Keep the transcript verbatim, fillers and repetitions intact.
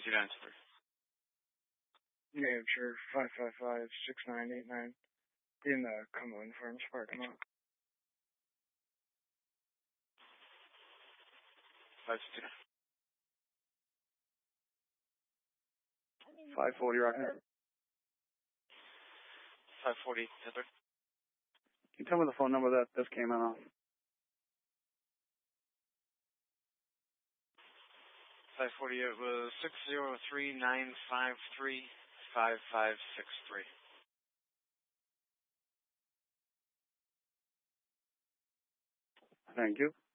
you to answer. New Hampshire, five five five, six nine eight nine, in the Cumberland Farms parking lot. five two. five forty Rocknet. five forty, Hitler. Can you tell me the phone number that this came in on? five forty, it was six zero three nine five three five five six three. Thank you.